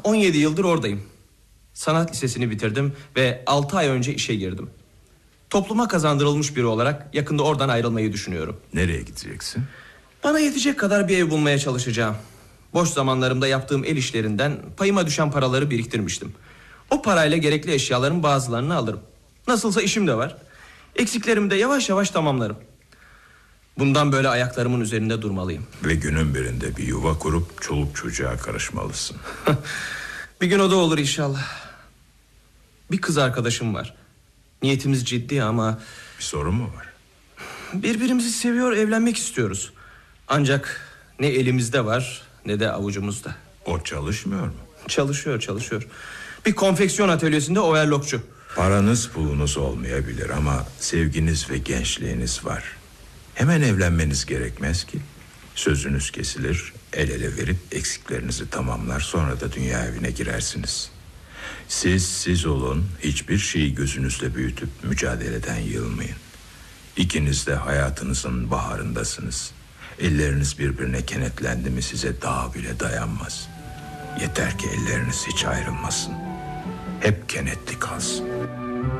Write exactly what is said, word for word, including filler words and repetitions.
on yedi yıldır oradayım. Sanat lisesini bitirdim ve altı ay önce işe girdim. Topluma kazandırılmış biri olarak yakında oradan ayrılmayı düşünüyorum. Nereye gideceksin? Bana yetecek kadar bir ev bulmaya çalışacağım. Boş zamanlarımda yaptığım el işlerinden payıma düşen paraları biriktirmiştim. O parayla gerekli eşyaların bazılarını alırım. Nasılsa işim de var. Eksiklerimi de yavaş yavaş tamamlarım. Bundan böyle ayaklarımın üzerinde durmalıyım. Ve günün birinde bir yuva kurup çoluk çocuğa karışmalısın. Bir gün o da olur inşallah. Bir kız arkadaşım var. Niyetimiz ciddi ama... Bir sorun mu var? Birbirimizi seviyor, evlenmek istiyoruz. Ancak ne elimizde var ne de avucumuzda. O çalışmıyor mu? Çalışıyor çalışıyor. Bir konfeksiyon atölyesinde overlockçu. Paranız pulunuz olmayabilir ama sevginiz ve gençliğiniz var. Hemen evlenmeniz gerekmez ki. Sözünüz kesilir, el ele verip eksiklerinizi tamamlar, sonra da dünya evine girersiniz. Siz siz olun, hiçbir şeyi gözünüzle büyütüp mücadeleden yılmayın. İkiniz de hayatınızın baharındasınız. Elleriniz birbirine kenetlendi mi size dağ bile dayanmaz. Yeter ki elleriniz hiç ayrılmasın. Hep kenetli kalsın.